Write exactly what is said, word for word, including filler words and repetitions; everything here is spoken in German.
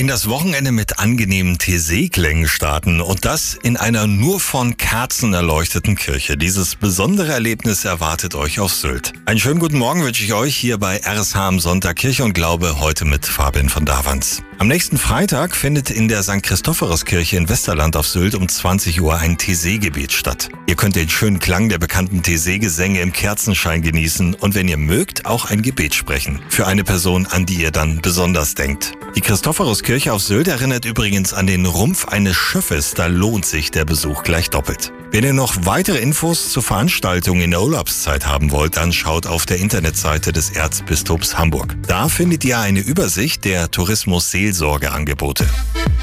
In das Wochenende mit angenehmen Teesee-Klängen starten und das in einer nur von Kerzen erleuchteten Kirche. Dieses besondere Erlebnis erwartet euch auf Sylt. Einen schönen guten Morgen wünsche ich euch hier bei R S H am Sonntag Kirche und Glaube, heute mit Fabian von Davans. Am nächsten Freitag findet in der Sankt Christophorus-Kirche in Westerland auf Sylt um zwanzig Uhr ein Teesee-Gebet statt. Ihr könnt den schönen Klang der bekannten Teesee-Gesänge im Kerzenschein genießen und wenn ihr mögt, auch ein Gebet sprechen. Für eine Person, an die ihr dann besonders denkt. Die Christophorus-Kirche auf Sylt erinnert übrigens an den Rumpf eines Schiffes, da lohnt sich der Besuch gleich doppelt. Wenn ihr noch weitere Infos zur Veranstaltung in der Urlaubszeit haben wollt, dann schaut auf der Internetseite des Erzbistums Hamburg. Da findet ihr eine Übersicht der Tourismus-Seelsorgeangebote.